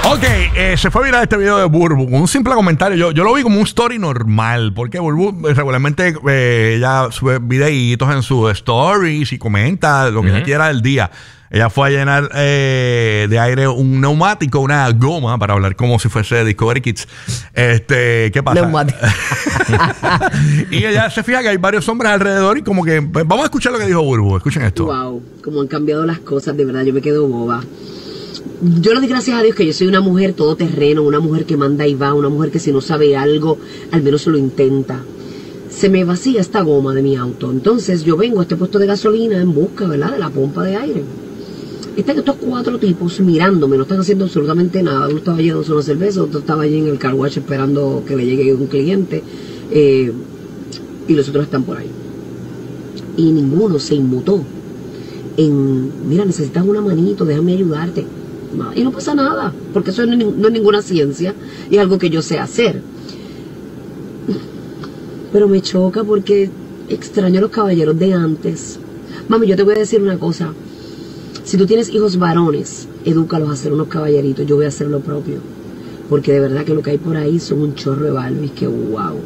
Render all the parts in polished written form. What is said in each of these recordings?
Ok, se fue viral este video de Burbu con un simple comentario. Yo lo vi como un story normal, porque Burbu regularmente ella sube videitos en sus stories y comenta lo que ella quiera del día. Ella fue a llenar de aire un neumático, una goma, para hablar como si fuese Discovery Kids. ¿Qué pasa? Neumático. Y ella se fija que hay varios hombres alrededor y como que... Vamos a escuchar lo que dijo Burbu. Escuchen esto. Wow, cómo han cambiado las cosas, de verdad, yo me quedo boba. Yo le doy gracias a Dios que yo soy una mujer todoterreno, una mujer que manda y va, una mujer que si no sabe algo, al menos se lo intenta. Se me vacía esta goma de mi auto. Entonces yo vengo a este puesto de gasolina en busca, ¿verdad?, de la pompa de aire. Están estos 4 tipos mirándome, no están haciendo absolutamente nada. Uno estaba llevándose una cerveza, otro estaba allí en el car wash esperando que le llegue un cliente, y los otros están por ahí. Y ninguno se inmutó en, mira, necesitas una manito, déjame ayudarte. Y no pasa nada, porque eso no es ninguna ciencia, y es algo que yo sé hacer. Pero me choca porque extraño a los caballeros de antes. Mami, yo te voy a decir una cosa. Si tú tienes hijos varones, edúcalos a ser unos caballeritos. Yo voy a hacer lo propio, porque de verdad que lo que hay por ahí son un chorro de Barbies que wow.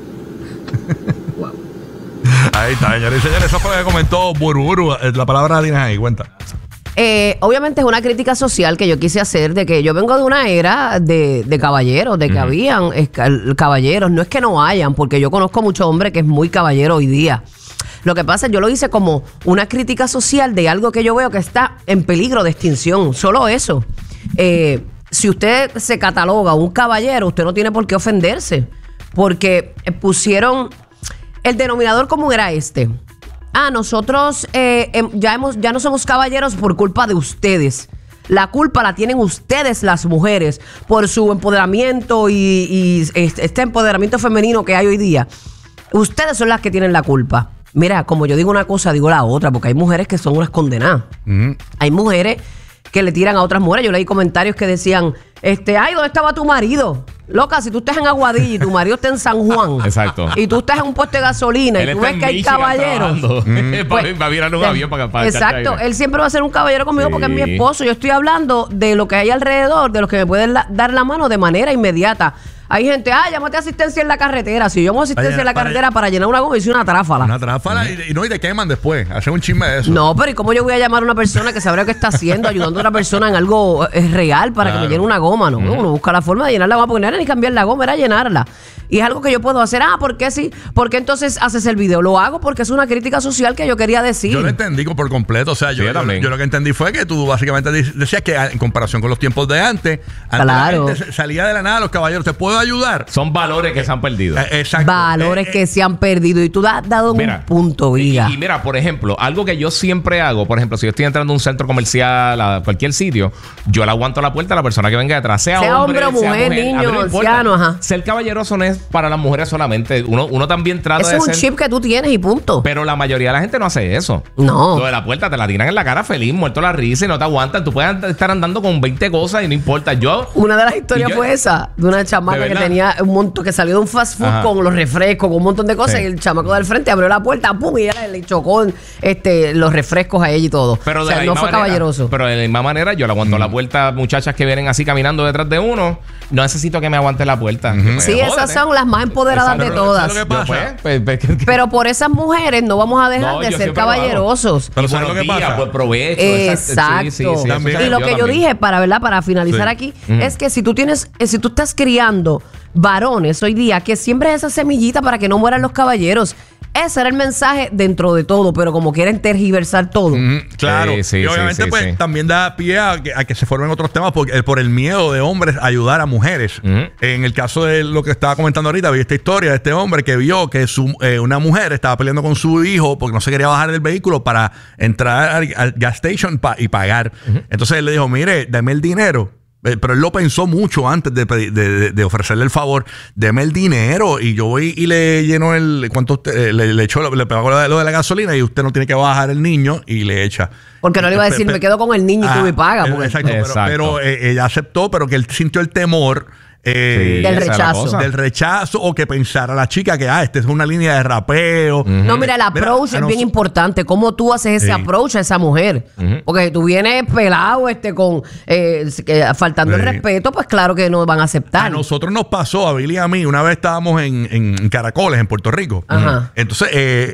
Wow. Ahí está, señores y señores. Eso fue lo que comentó Burbu. La palabra la tienes ahí, cuenta. Obviamente es una crítica social que yo quise hacer, de que yo vengo de una era de caballeros, de que habían caballeros. No es que no hayan, porque yo conozco mucho hombre que es muy caballero hoy día. Lo que pasa es que yo lo hice como una crítica social de algo que yo veo que está en peligro de extinción. Solo eso. Si usted se cataloga un caballero, usted no tiene por qué ofenderse, porque pusieron el denominador común era este. Nosotros ya no somos caballeros por culpa de ustedes. La culpa la tienen ustedes, las mujeres, por su empoderamiento y este empoderamiento femenino que hay hoy día. Ustedes son las que tienen la culpa. Mira, como yo digo una cosa, digo la otra, porque hay mujeres que son unas condenadas. Hay mujeres que le tiran a otras mujeres. Yo leí comentarios que decían, ay, ¿dónde estaba tu marido? Loca, si tú estás en Aguadilla y tu marido está en San Juan. Exacto. Y tú estás en un puesto de gasolina y tú ves que hay caballeros. Va a virar un avión para exacto. Él siempre va a ser un caballero conmigo porque es mi esposo. Yo estoy hablando de lo que hay alrededor, de los que me pueden dar la mano de manera inmediata. Hay gente, llámate asistencia en la carretera. Si yo llamo asistencia en la carretera para llenar una goma, hice una tráfala. Una tráfala y te queman después. Hacen un chisme de eso. No, pero ¿y cómo yo voy a llamar a una persona que sabrá qué está haciendo, ayudando a una persona en algo real para que me llene una goma? No, uno busca la forma de llenar la goma, porque no era ni cambiar la goma, era llenarla. Y es algo que yo puedo hacer. ¿Por qué sí? ¿Por qué entonces haces el video? Lo hago porque es una crítica social que yo quería decir. Yo lo entendí por completo. O sea, yo lo que entendí fue que tú básicamente decías que en comparación con los tiempos de antes, la gente salía de la nada, los caballeros, ¿te puedo ayudar? Son valores que se han perdido. Exacto. Valores que se han perdido. Y tú has dado un punto, Viga. Y mira, por ejemplo, algo que yo siempre hago, por ejemplo, si yo estoy entrando a un centro comercial, a cualquier sitio, yo le aguanto la puerta a la persona que venga detrás, sea hombre o mujer, niño, anciano, ajá. Ser caballeroso no es para las mujeres solamente. Uno también trata de ser... Ese es un chip que tú tienes y punto. Pero la mayoría de la gente no hace eso. No. Lo de la puerta te la tiran en la cara feliz, muerto la risa y no te aguantan. Tú puedes estar andando con 20 cosas y no importa. Una de las historias fue esa, de una chamaca que tenía un montón, que salió de un fast food con los refrescos, con un montón de cosas, y el chamaco del frente abrió la puerta, pum, y ella le chocó los refrescos a ella y todo. Pero o sea, no fue caballeroso. Pero de la misma manera, yo le aguanto la puerta a muchachas que vienen así caminando detrás de uno. No necesito que me aguante la puerta. Sí, esas son las más empoderadas de todas. Pero por esas mujeres no vamos a dejar de ser caballerosos. Pero ¿sabes lo que pasa? Pues provecho. Exacto. Y lo que yo dije, para finalizar aquí, es que si tú estás criando varones hoy día, que siembres esa semillita para que no mueran los caballeros. Ese era el mensaje dentro de todo, pero como quieren tergiversar todo. Claro. Y obviamente también da pie a que se formen otros temas por el miedo de hombres a ayudar a mujeres. En el caso de lo que estaba comentando ahorita, vi esta historia de este hombre que vio que una mujer estaba peleando con su hijo porque no se quería bajar del vehículo para entrar al gas station y pagar. Entonces él le dijo, mire, dame el dinero. Pero él lo pensó mucho antes de ofrecerle el favor. Deme el dinero y yo voy y le lleno le pago lo de la gasolina y usted no tiene que bajar el niño y le echa. Porque no le iba a decir, me quedo con el niño y tú me pagas. Exacto. Pero ella aceptó, pero que él sintió el temor del rechazo. Del rechazo, o que pensara la chica que, esta es una línea de rapeo. No, mira, el approach es bien importante. ¿Cómo tú haces ese approach a esa mujer? Porque si tú vienes pelado con faltando el respeto, pues claro que no van a aceptar. A nosotros nos pasó, a Billy y a mí, una vez estábamos en Caracoles, en Puerto Rico. Entonces,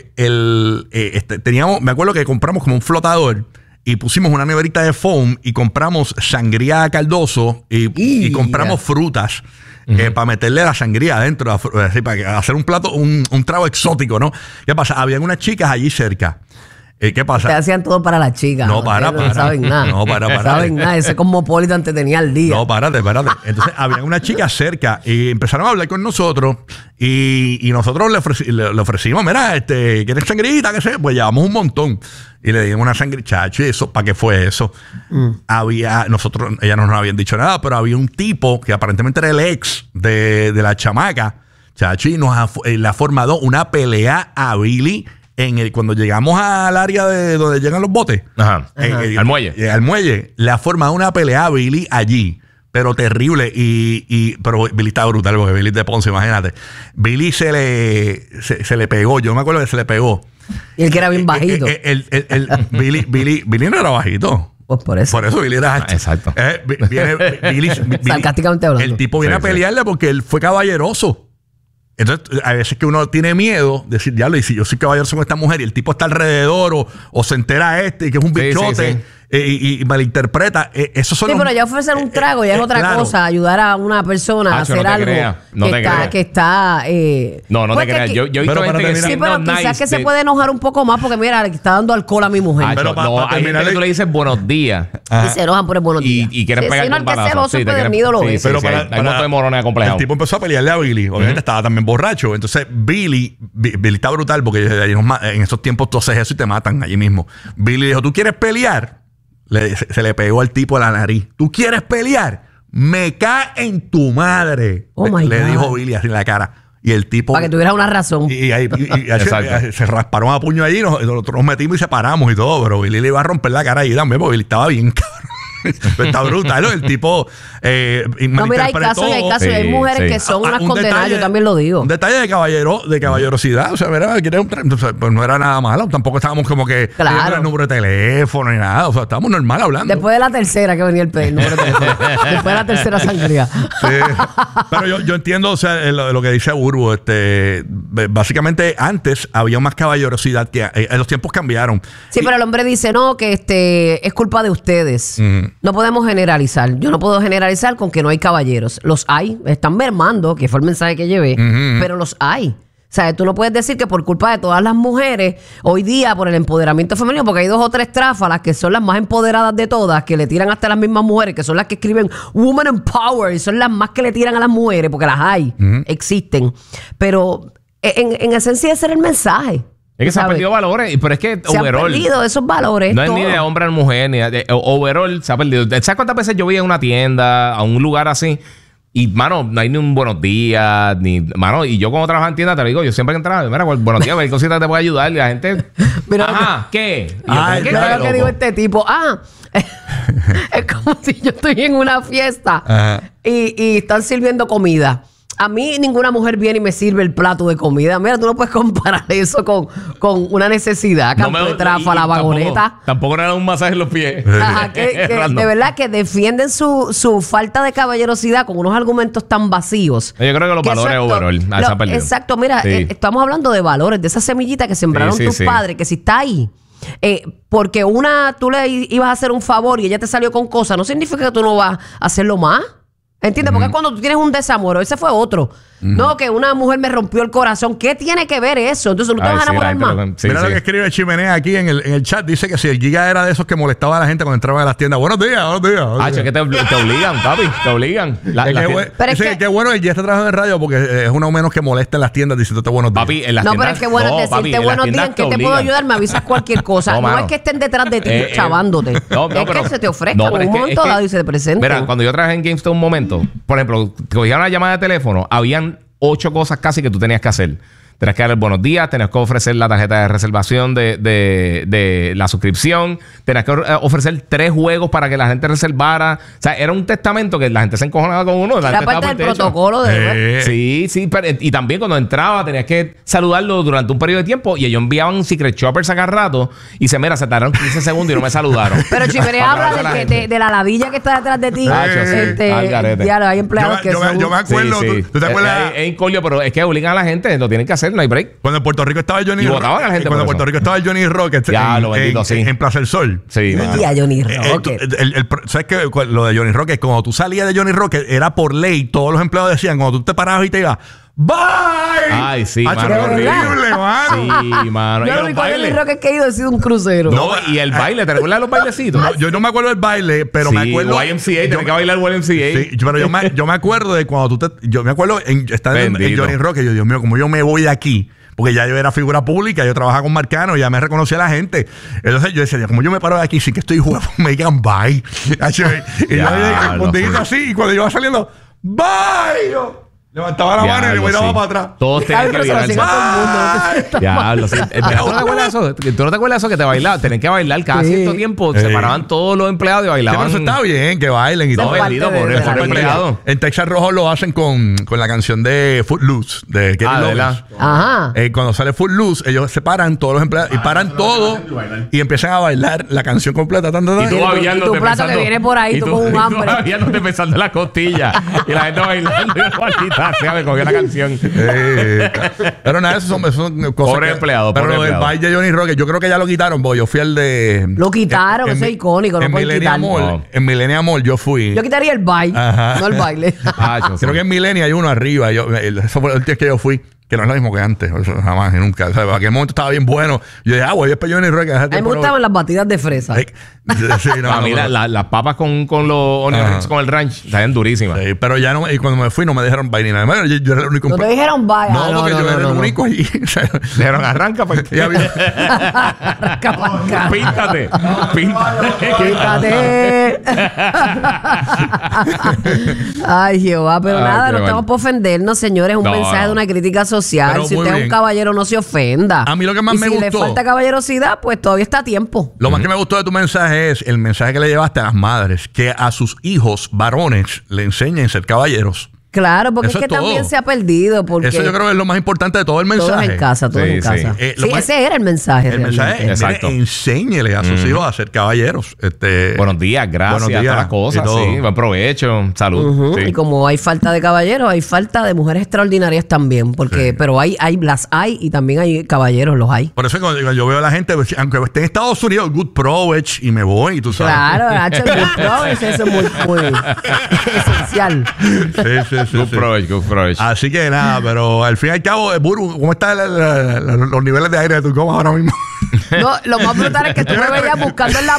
me acuerdo que compramos como un flotador y pusimos una neverita de foam y compramos sangría caldoso y compramos frutas para meterle la sangría adentro, así, para hacer un plato, un trago exótico, ¿no? ¿Qué pasa? Habían unas chicas allí cerca. ¿Qué pasa? Te hacían todo para las chicas. No, para. No saben nada. No, para. No saben nada. Ese Cosmopolitan te tenía al día. No, párate. Entonces, había una chica cerca y empezaron a hablar con nosotros y nosotros le ofrecimos, mira, ¿quieres sangrita? ¿Qué sé? Pues llevamos un montón. Y le dimos una sangrita, chacho, ¿y eso? ¿Para qué fue eso? Ella no nos habían dicho nada, pero había un tipo que aparentemente era el ex de la chamaca, chacho, y le ha formado una pelea a Billy cuando llegamos al área de donde llegan los botes. Al muelle. Al muelle. Le ha formado una pelea a Billy allí. Pero terrible. Pero Billy está brutal porque Billy es de Ponce, imagínate. Billy se le pegó. Yo me acuerdo que se le pegó. Y él que era bien bajito. Billy no era bajito. Pues por eso. Por eso Billy era alto. Exacto. Billy, sarcásticamente hablando. El tipo viene a pelearle porque él fue caballeroso. Entonces, a veces que uno tiene miedo de decir, diablo, y si yo soy caballeroso con esta mujer y el tipo está alrededor o se entera y que es un bichote y malinterpreta, esos son pero ya ofrecer un trago ya es otra cosa, ayudar a una persona a hacer algo que está no te creas. Yo he visto gente que sí, pero quizás que se puede enojar un poco más porque mira, le está dando alcohol a mi mujer. Pero hay gente que tú le dices buenos días y se enojan por el buenos días y quieren pegar con balazo. Pero hay un montón de morones acomplejado. El tipo empezó a pelearle a Billy. Obviamente estaba también borracho. Entonces Billy está brutal porque en esos tiempos tú haces eso y te matan allí mismo. Billy dijo, ¿tú quieres pelear? Se le pegó al tipo a la nariz. ¿Tú quieres pelear? Me cae en tu madre. Le dijo Billy así en la cara. Y el tipo... Para que tuviera una razón. Y se rasparon a puño allí. Nosotros nos metimos y separamos y todo. Pero Billy le iba a romper la cara ahí también porque Billy estaba bien cabrón. Está brutal, ¿no? El tipo no, mira, hay casos y hay casos. Hay mujeres que son unas condenadas, yo también lo digo. Un detalle de caballerosidad. O sea, mira, pues no era nada malo. Tampoco estábamos como que el número de teléfono ni nada. O sea, estábamos normal hablando. Después de la tercera que venía el número de teléfono. Después de la tercera sangría. Sí. Pero yo entiendo, o sea, lo que dice Burbu. Básicamente, antes había más caballerosidad que en los tiempos cambiaron. Sí, pero el hombre dice, no, que es culpa de ustedes. No podemos generalizar. Yo no puedo generalizar con que no hay caballeros. Los hay. Están mermando, que fue el mensaje que llevé. Pero los hay. O sea, tú no puedes decir que por culpa de todas las mujeres, hoy día, por el empoderamiento femenino, porque hay 2 o 3 tráfalas que son las más empoderadas de todas, que le tiran hasta a las mismas mujeres, que son las que escriben Woman in Power, y son las más que le tiran a las mujeres, porque las hay, existen. Pero en esencia ese era el mensaje. Es que se han perdido valores, pero es que se han perdido esos valores. No es ni de hombre a mujer, ni de overall se ha perdido. ¿Sabes cuántas veces yo voy a una tienda, a un lugar así? Y, mano, no hay ni un buenos días, mano, y yo cuando trabajo en tienda te lo digo, yo siempre que entraba, mira, buenos días, cualquier cosita te puede ayudar. Y la gente, ¿qué? Mira lo que digo este tipo. Es como si yo estoy en una fiesta y están sirviendo comida. A mí ninguna mujer viene y me sirve el plato de comida. Mira, tú no puedes comparar eso con una necesidad. Canto de trafa, la vagoneta. Tampoco era un masaje en los pies. De verdad que defienden su falta de caballerosidad con unos argumentos tan vacíos. Yo creo que los valores overall se han perdido. Exacto, mira, estamos hablando de valores, de esa semillita que sembraron tus padres, que si está ahí. Porque tú le ibas a hacer un favor y ella te salió con cosas, no significa que tú no vas a hacerlo más. ¿Entiendes? Porque cuando tú tienes un desamor, ese fue otro. No, que una mujer me rompió el corazón. ¿Qué tiene que ver eso? Entonces, ¿no te vas a enamorar más? Mira lo que escribe Chimenea aquí en el chat. Dice que si el Giga era de esos que molestaba a la gente cuando entraban a las tiendas. Buenos días. Es que te obligan, papi. Te obligan. Qué bueno el Giga está trabajando en radio porque es uno menos que molesta en las tiendas diciéndote buenos días. Papi, en las tiendas. No, pero es que bueno decirte buenos días. ¿En qué te puedo ayudar? Me avisas cualquier cosa. No es que estén detrás de ti chavándote. Es que se te ofrezca en un momento dado y se te presenten. Mira, cuando yo trabajé en GameStop un momento, por ejemplo, te cogían una llamada de teléfono, habían 8 cosas casi que tú tenías que hacer. tenías que dar el buenos días, tenías que ofrecer la tarjeta de reservación de la suscripción, tenías que ofrecer 3 juegos para que la gente reservara. O sea, era un testamento que la gente se encojonaba con uno. Era parte del protocolo de... Sí, pero, y también cuando entraba tenías que saludarlo durante un periodo de tiempo y ellos enviaban Secret Shoppers a cada rato y se tardaron 15 segundos y no me saludaron. Pero Chimenez habla de la ladilla que está detrás de ti. Claro, hay empleados que son... Yo me acuerdo, ¿tú te acuerdas? Es incolio, pero es que obligan a la gente, lo tienen que hacer, no hay break. Cuando en Puerto Rico estaba Johnny Rock. A la gente cuando en Puerto Rico estaba Johnny Rocket en Plaza del Sol. Sí, y a Johnny Rocket. ¿Sabes qué? Lo de Johnny Rocket, cuando tú salías de Johnny Rocket, era por ley, todos los empleados decían, cuando tú te parabas y te ibas, ¡bye! Ay, sí, mano. Horrible, mano. Sí, mano. Yo lo único de Johnny Rocket que he ido ha sido un crucero. No, y el baile, ¿te recuerdas los bailecitos? No, yo no me acuerdo del baile, pero me acuerdo... YMCA, tenés que bailar YMCA. Sí, pero yo me acuerdo de cuando yo me acuerdo estar en Johnny Rocket, yo, Dios mío, como yo me voy de aquí... Porque ya yo era figura pública, yo trabajaba con Marcano, ya me reconocía la gente. Entonces yo decía, como yo me paro de aquí, sí que estoy huevo, me digan bye. Y yo respondí así, y cuando yo iba saliendo, bye. Yo levantaba la mano y me miraba para atrás. Todos tenían que virarse. Diablo, sí. ¿Tú no te acuerdas de eso? ¿Tú no te acuerdas de eso que te bailaban? Tenían que bailar cada cierto tiempo. Se paraban todos los empleados y bailaban. Sí, pero eso está bien, que bailen y todo. Vendido por el empleado. En Texas Rojo lo hacen con la canción de Footloose, de Kenny Loggins. Ajá. Cuando sale Footloose, ellos se paran, todos los empleados, y paran todo y empiezan a bailar la canción completa. Y tú bailando. Tu plato que viene por ahí, tú con un hambre. Y tú bailándote pensando en la costilla. Y la gente bailando. Me cogió la canción. Pero nada, eso son cosas. Pobre empleado. Pero lo del baile de Johnny Rocket, yo creo que ya lo quitaron, porque yo fui al de. Lo quitaron, eso es icónico, no pueden quitarlo. En Millennium Mall yo fui. Yo quitaría el baile, no el baile. Creo que en Millennium hay uno arriba. Eso fue el día que yo fui. Que no es lo mismo que antes, eso jamás y nunca. O sea, en aquel momento estaba bien bueno. Yo dije, voy a después Johnny Rocket. A mí me gustaban las batidas de fresa. Sí, las papas con los onion rings con el ranch estaban durísimas. Sí, pero ya no, y cuando me fui no me dijeron bye ni nada. Yo era el único. No te dijeron bye. No, porque yo era el único allí. Dijeron, arranca para acá. Arranca para acá. Píntate. Ay, Jehová, pero nada, no estamos por ofendernos, señores. Un mensaje de una crítica social. Pero si usted es un caballero, no se ofenda. A mí lo que más me gustó. Si le falta caballerosidad, pues todavía está a tiempo. Lo más que me gustó de tu mensaje es el mensaje que le llevaste a las madres, que a sus hijos varones le enseñen a ser caballeros. Claro, porque es que también se ha perdido. Porque eso yo creo que es lo más importante de todo el mensaje. Todos en casa, todos en casa. Sí, ese era el mensaje. El mensaje es, enséñele a sus hijos a ser caballeros. Buenos días, gracias, todas las cosas. Sí, buen provecho, salud. Y como hay falta de caballeros, hay falta de mujeres extraordinarias también. Porque, pero las hay y también hay caballeros, los hay. Por eso cuando yo veo a la gente, aunque esté en Estados Unidos, good provech y me voy, tú sabes. Claro, el good provech, eso es muy esencial. Sí. Good provecho. Así que nada, pero al fin y al cabo, Buru, ¿cómo están los niveles de aire de tu coma ahora mismo? No, lo más brutal es que tú me veías buscando en la